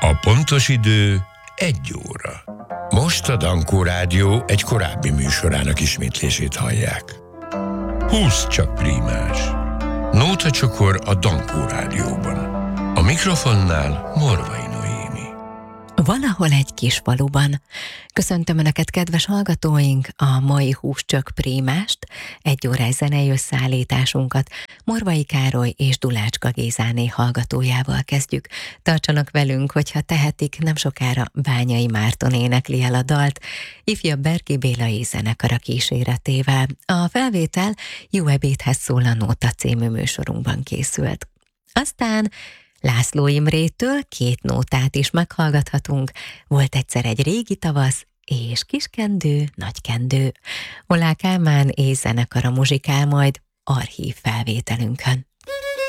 A pontos idő 1 óra. Most a Dankó Rádió egy korábbi műsorának ismétlését hallják. 20 csak prímás. Nótacsokor a Dankó Rádióban. A mikrofonnál Morvai Noémi. Valahol egy kis faluban. Köszöntöm Önöket, kedves hallgatóink, a mai 20 csak prímást, 1 órás zenei összeállításunkat Morvai Károly és Dulácska Gézáné hallgatójával kezdjük. Tartsanak velünk, hogyha tehetik, nem sokára Bányai Márton énekli el a dalt, ifjabb Berki Béla zenekara kíséretével. A felvétel Jó ebédhez szól a Nóta című műsorunkban készült. Aztán László Imrétől 2 nótát is meghallgathatunk. Volt egyszer egy régi tavasz, és kiskendő, nagykendő. Oláh Kálmán és zenekara muzsikál majd archív felvételünkön.